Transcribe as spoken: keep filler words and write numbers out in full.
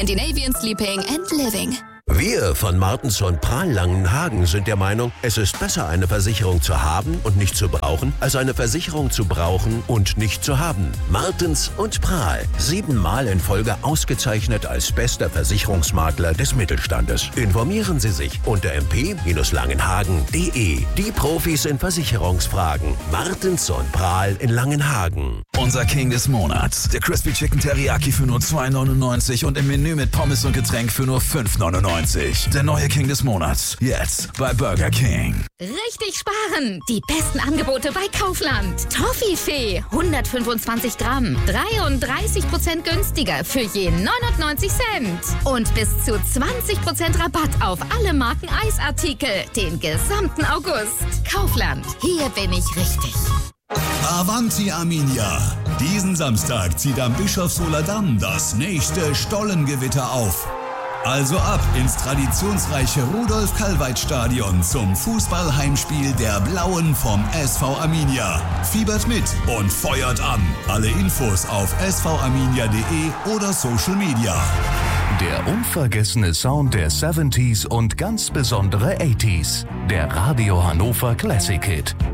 Scandinavian Sleeping and Living. Wir von Martens und Prahl Langenhagen sind der Meinung, es ist besser, eine Versicherung zu haben und nicht zu brauchen, als eine Versicherung zu brauchen und nicht zu haben. Martens und Prahl, siebenmal in Folge ausgezeichnet als bester Versicherungsmakler des Mittelstandes. Informieren Sie sich unter m p langenhagen punkt d e. Die Profis in Versicherungsfragen. Martens und Prahl in Langenhagen. Unser King des Monats. Der Crispy Chicken Teriyaki für nur zwei neunundneunzig und im Menü mit Pommes und Getränk für nur fünf neunundneunzig. Der neue King des Monats. Jetzt bei Burger King. Richtig sparen! Die besten Angebote bei Kaufland. Toffifee, hundertfünfundzwanzig Gramm, dreiunddreißig Prozent günstiger für je neunundneunzig Cent. Und bis zu zwanzig Prozent Rabatt auf alle Marken Eisartikel den gesamten August. Kaufland, hier bin ich richtig. Avanti Arminia! Diesen Samstag zieht am Bischofshofer Damm das nächste Stollengewitter auf. Also ab ins traditionsreiche Rudolf-Kalweit-Stadion zum Fußballheimspiel der Blauen vom S V Arminia. Fiebert mit und feuert an. Alle Infos auf s v arminia punkt d e oder Social Media. Der unvergessene Sound der siebziger und ganz besondere achtziger. Der Radio Hannover Classic Hit.